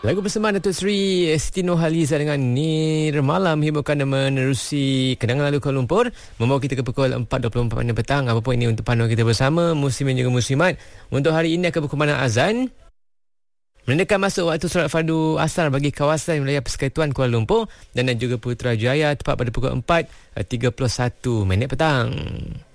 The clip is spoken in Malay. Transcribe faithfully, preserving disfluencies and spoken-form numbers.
Lagu bersamaan Datuk Seri Siti Nurhaliza dengan Nirmalam hiburkan dan menerusi kenangan lalu Kuala Lumpur, membawa kita ke pukul empat dua puluh empat petang. Apa pun ini untuk panduan kita bersama muslimin juga muslimat. Untuk hari ini akan berkumandang azan, menandakan masuk waktu solat fardu asar bagi kawasan wilayah Persekutuan Kuala Lumpur dan juga Putrajaya tepat pada pukul empat tiga puluh satu minit petang.